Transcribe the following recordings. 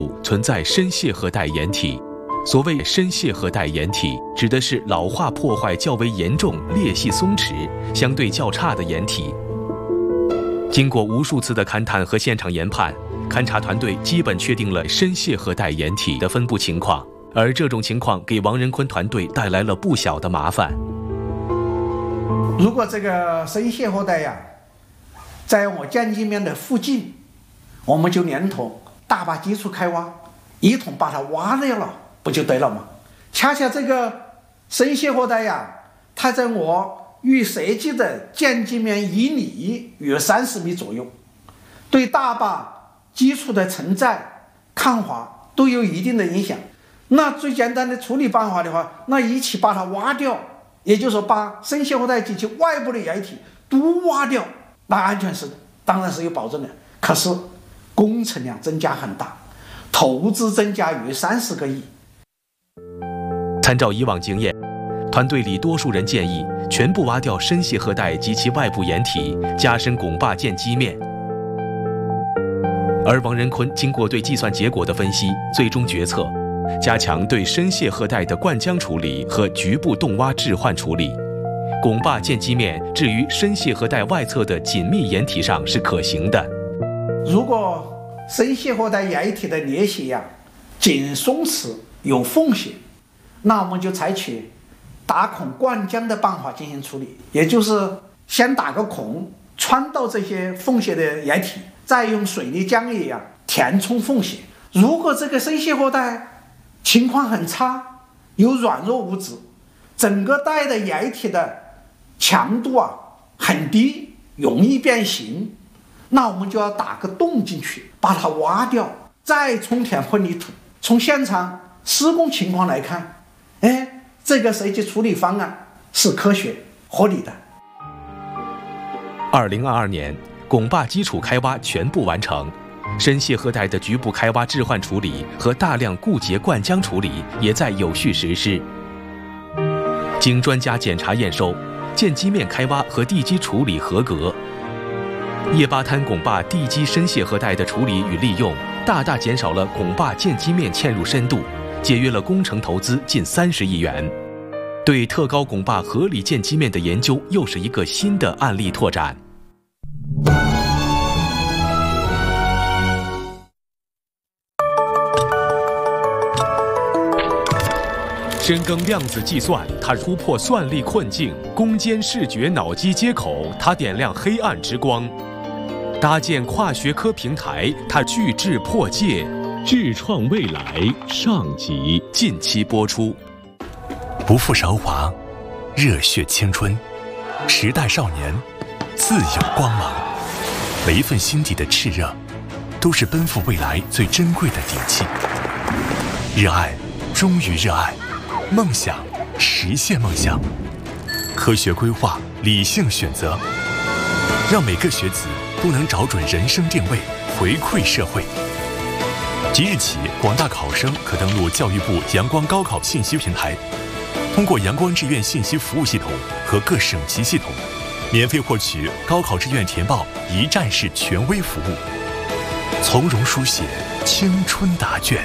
存在深泄核带岩体。所谓深泄核带岩体，指的是老化破坏较为严重、裂隙松弛、相对较差的岩体。经过无数次的勘探和现场研判，勘察团队基本确定了深泄核带岩体的分布情况，而这种情况给王仁坤团队带来了不小的麻烦。 如果这个深泄核带呀，在我涧基面的附近，我们就连同大坝基础开挖一同把它挖掉了，不就对了吗？恰恰这个深泄核带呀，它在我预设计的涧基面以里约30米左右，对大坝基础的承载、抗滑都有一定的影响。那最简单的处理办法的话，那一起把它挖掉，也就是说把深泄核带及其外部的岩体都挖掉，那安全是当然是有保证的。可是工程量增加很大，投资增加约30个亿。 参照以往经验，团队里多数人建议全部挖掉深泄核带及其外部岩体，加深拱坝涧基面。而王仁坤经过对计算结果的分析，最终决策加强对深泄核带的灌浆处理和局部洞挖置换处理，拱坝涧基面置于深泄核带外侧的紧密岩体上是可行的。 如果深泄核带岩体的裂隙呀紧松弛有缝隙，那我们就采取打孔灌浆的办法进行处理，也就是先打个孔穿到这些缝隙的岩体，再用水泥浆液填充缝隙。如果这个深泄核带情况很差，有软弱无质，整个带的岩体的强度很低，容易变形，那我们就要打个洞进去，把它挖掉，再充填混凝土。从现场施工情况来看，这个设计处理方案是科学合理的。 2022年，拱坝基础开挖全部完成，深泄核带的局部开挖置换处理和大量固结灌浆处理也在有序实施。经专家检查验收，涧基面开挖和地基处理合格。叶巴滩拱坝地基深泄核带的处理与利用，大大减少了拱坝涧基面嵌入深度，节约了工程投资近30亿元。对特高拱坝合理涧基面的研究又是一个新的案例拓展。深耕量子计算，它突破算力困境；攻坚视觉脑机接口，它点亮黑暗之光；搭建跨学科平台，它巨制破界。 智创未来上集近期播出。 不负韶华，热血青春，时代少年，自有光芒。每一份心底的炽热，都是奔赴未来最珍贵的底气。热爱，忠于热爱。梦想，实现梦想，科学规划，理性选择，让每个学子都能找准人生定位，回馈社会。即日起，广大考生可登录教育部阳光高考信息平台，通过阳光志愿信息服务系统和各省级系统，免费获取高考志愿填报一站式权威服务，从容书写青春答卷。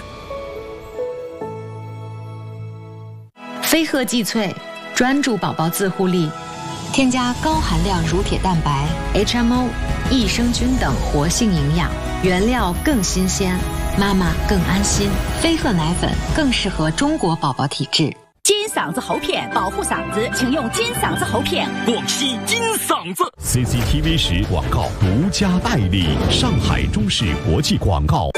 飞鹤济萃专注宝宝自护力，添加高含量乳铁蛋白、HMO、益生菌等活性营养，原料更新鲜，妈妈更安心。飞鹤奶粉更适合中国宝宝体质。 金嗓子喉片保护嗓子，请用金嗓子喉片。 广西金嗓子 CCTV 时广告独家代理，上海中视国际广告。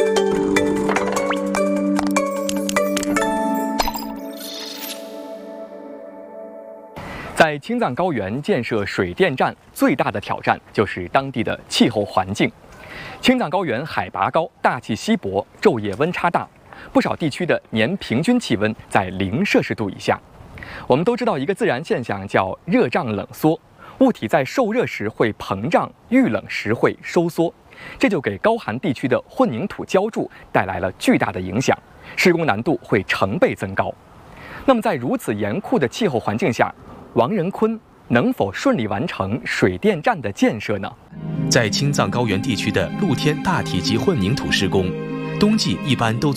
在青藏高原建设水电站，最大的挑战就是当地的气候环境。青藏高原海拔高，大气稀薄，昼夜温差大，不少地区的年平均气温在0摄氏度以下。我们都知道一个自然现象叫热胀冷缩，物体在受热时会膨胀，遇冷时会收缩，这就给高寒地区的混凝土浇筑带来了巨大的影响，施工难度会成倍增高。那么在如此严酷的气候环境下，王仁坤能否顺利完成水电站的建设呢？ 在青藏高原地区的露天大体积混凝土施工， 冬季一般都